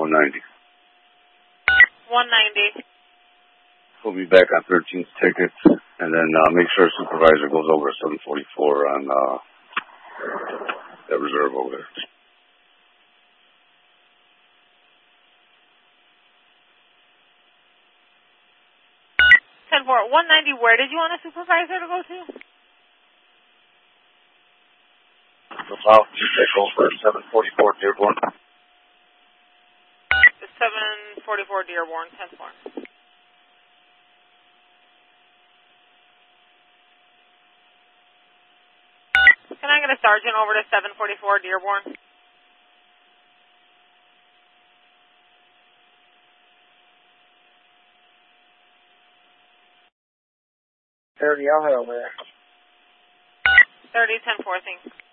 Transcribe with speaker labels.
Speaker 1: 190.
Speaker 2: 190.
Speaker 1: We'll be back on 13th ticket, and then make sure supervisor goes over 744 on that reserve over there.
Speaker 2: 10-4, 190, where did you want a supervisor to go to?
Speaker 1: About to take over 744 Dearborn.
Speaker 2: 744 Dearborn, 10-4. Can I get a sergeant over to 744 Dearborn?
Speaker 3: I'll head over there.
Speaker 2: 30, 10-4, thanks.